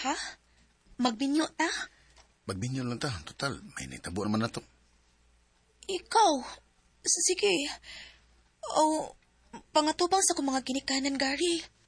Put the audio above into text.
Ha? Magbinyo ta? Magbinyo lang ta. Total, may naitabo naman na to. Ikaw? Sige. O, pangatubang sa kong mga ginikanan, Gary.